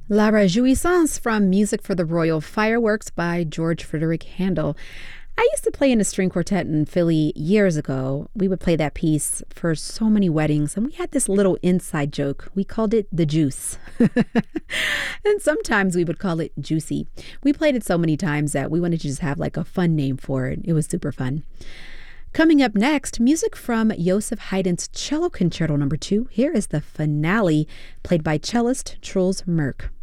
La Réjouissance from Music for the Royal Fireworks by George Frederick Handel. I used to play in a string quartet in Philly years ago. We would play that piece for so many weddings, and we had this little inside joke. We called it the juice. And sometimes we would call it juicy. We played it so many times that we wanted to just have like a fun name for it. It was super fun. Coming up next, music from Joseph Haydn's Cello Concerto No. 2. Here is the finale, played by cellist Truls Merk.